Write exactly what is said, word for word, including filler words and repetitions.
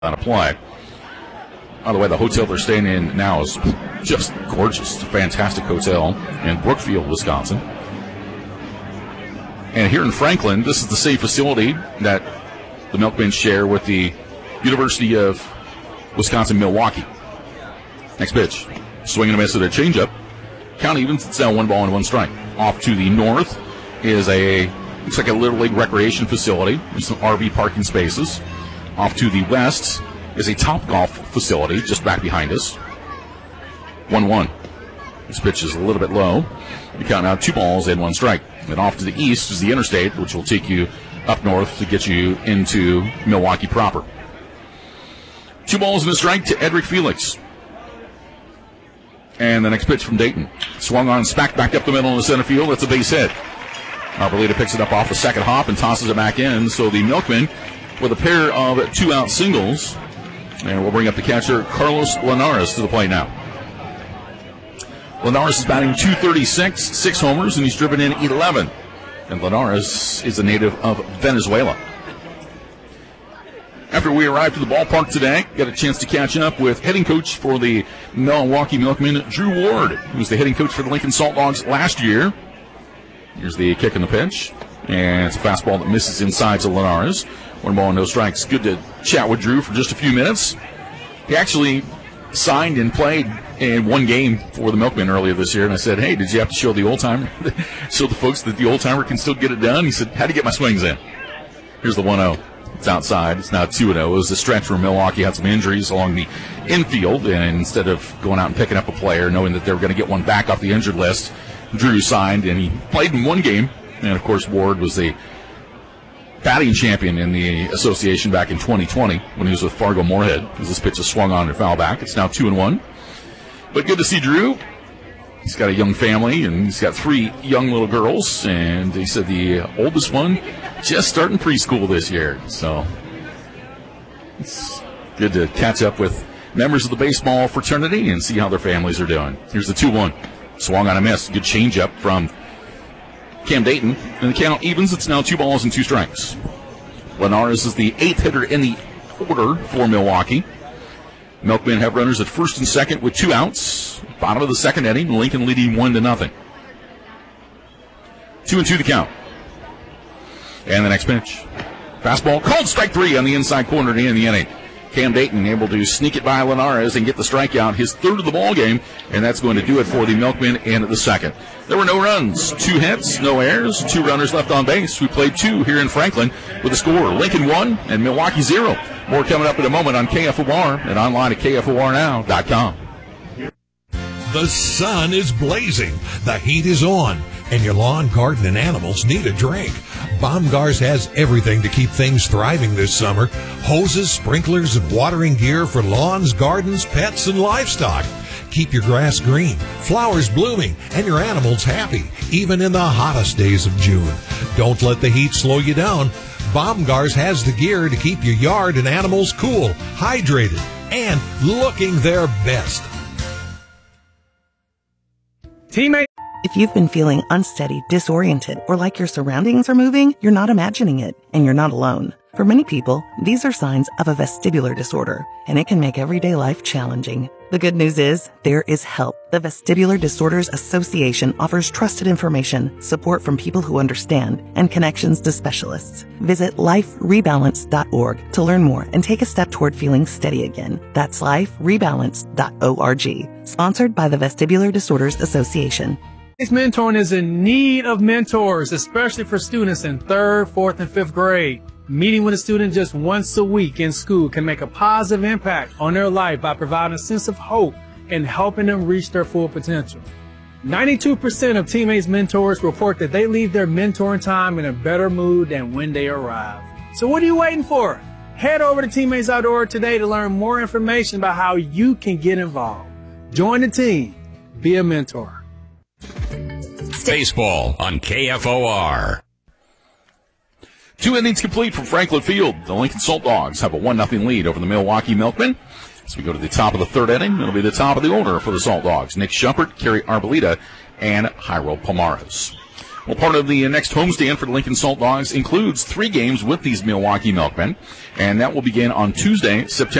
on a play. By the way, the hotel they're staying in now is just gorgeous. It's a fantastic hotel in Brookfield, Wisconsin. And here in Franklin, this is the same facility that the Milkmen share with the University of Wisconsin-Milwaukee. Next pitch. Swing and a miss at a changeup. Count evens. It's now one ball and one strike. Off to the north is a, looks like a Little League recreation facility. There's some R V parking spaces. Off to the west is a Top Golf facility just back behind us. one one. This pitch is a little bit low. You count out two balls and one strike. And off to the east is the interstate, which will take you up north to get you into Milwaukee proper. Two balls and a strike to Edric Felix. And the next pitch from Dayton. Swung on, smacked back up the middle in the center field. That's a base hit. Arboleda picks it up off the second hop and tosses it back in. So the Milkmen with a pair of two-out singles. And we'll bring up the catcher, Carlos Linares, to the plate now. Linares is batting two thirty-six, six homers, and he's driven in eleven. And Linares is a native of Venezuela. After we arrived at the ballpark today, got a chance to catch up with hitting coach for the Milwaukee Milkmen, Drew Ward, who was the hitting coach for the Lincoln Salt Dogs last year. Here's the kick and the pitch. And it's a fastball that misses inside to Linares. One ball and no strikes. Good to chat with Drew for just a few minutes. He actually signed and played in one game for the Milkmen earlier this year, and I said, hey, did you have to show the old-timer, show the folks that the old-timer can still get it done? He said, how to get my swings in. Here's the one oh. It's outside. It's now two oh. It was a stretch where Milwaukee had some injuries along the infield, and instead of going out and picking up a player, knowing that they were going to get one back off the injured list, Drew signed, and he played in one game. And, of course, Ward was the batting champion in the association back in twenty twenty when he was with Fargo Moorhead, as this pitch is swung on and foul back. It's now two and one. But good to see Drew. He's got a young family, and he's got three young little girls, and he said the oldest one just starting preschool this year. So it's good to catch up with members of the baseball fraternity and see how their families are doing. Here's the two one. Swung on a miss. Good changeup from Cam Dayton. And the count evens. It's now two balls and two strikes. Linares is the eighth hitter in the order for Milwaukee. Milkmen have runners at first and second with two outs. Bottom of the second inning, Lincoln leading one to nothing. Two and two to count. And the next pitch. Fastball called strike three on the inside corner to end the inning. Cam Dayton able to sneak it by Linares and get the strikeout, his third of the ball game, and that's going to do it for the Milkmen in the second. There were no runs, two hits, no errors, two runners left on base. We played two here in Franklin with a score. Lincoln one and Milwaukee zero. More coming up in a moment on K F O R and online at K F O R now dot com. The sun is blazing, the heat is on, and your lawn, garden, and animals need a drink. Baumgars has everything to keep things thriving this summer. Hoses, sprinklers, and watering gear for lawns, gardens, pets, and livestock. Keep your grass green, flowers blooming, and your animals happy, even in the hottest days of June. Don't let the heat slow you down. Baumgars has the gear to keep your yard and animals cool, hydrated, and looking their best. Teammate. If you've been feeling unsteady, disoriented, or like your surroundings are moving, you're not imagining it, and you're not alone. For many people, these are signs of a vestibular disorder, and it can make everyday life challenging. The good news is, there is help. The Vestibular Disorders Association offers trusted information, support from people who understand, and connections to specialists. Visit life rebalance dot org to learn more and take a step toward feeling steady again. That's life rebalance dot org. Sponsored by the Vestibular Disorders Association. Mentoring is in need of mentors, especially for students in third, fourth, and fifth grade. Meeting with a student just once a week in school can make a positive impact on their life by providing a sense of hope and helping them reach their full potential. ninety-two percent of Teammates mentors report that they leave their mentoring time in a better mood than when they arrive. So what are you waiting for? Head over to teammates dot org today to learn more information about how you can get involved. Join the team. Be a mentor. Baseball on K F O R. Two innings complete from Franklin Field. The Lincoln Salt Dogs have a one nothing lead over the Milwaukee Milkmen. As we go to the top of the third inning, it'll be the top of the order for the Salt Dogs. Nick Schumpert, Kerry Arboleda, and Jairo Pomares. Well, part of the next homestand for the Lincoln Salt Dogs includes three games with these Milwaukee Milkmen, and that will begin on Tuesday, September